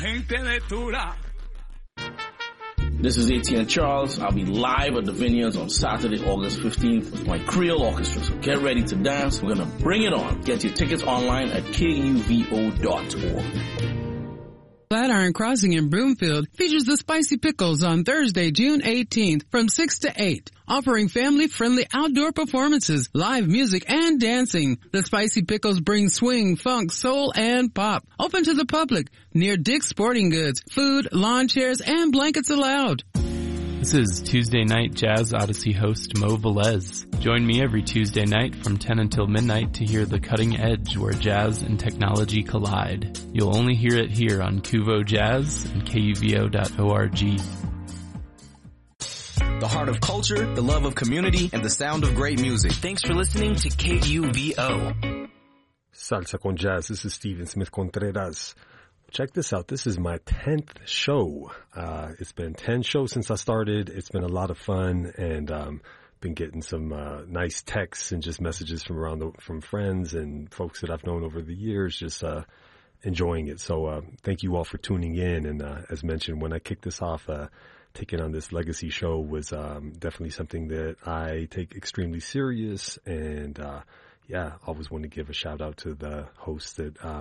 gente de Tura. This is ATN Charles. I'll be live at the Vineyards on Saturday, August 15th with my Creole Orchestra. So get ready to dance. We're going to bring it on. Get your tickets online at kuvo.org. Flatiron Crossing in Broomfield features the Spicy Pickles on Thursday, June 18th from 6 to 8, offering family-friendly outdoor performances, live music, and dancing. The Spicy Pickles bring swing, funk, soul, and pop. Open to the public near Dick's Sporting Goods. Food, lawn chairs, and blankets allowed. This is Tuesday Night Jazz Odyssey host Mo Velez. Join me every Tuesday night from 10 until midnight to hear The Cutting Edge, where jazz and technology collide. You'll only hear it here on Kuvo Jazz and KUVO.org. The heart of culture, the love of community, and the sound of great music. Thanks for listening to KUVO. Salsa con Jazz. This is Steven Smith Contreras. Check this out. This is my 10th show. It's been 10 shows since I started. It's been a lot of fun, and been getting some nice texts and just messages from friends and folks that I've known over the years, just enjoying it. So thank you all for tuning in. And as mentioned, when I kicked this off, taking on this legacy show was definitely something that I take extremely serious. And I always want to give a shout out to the hosts that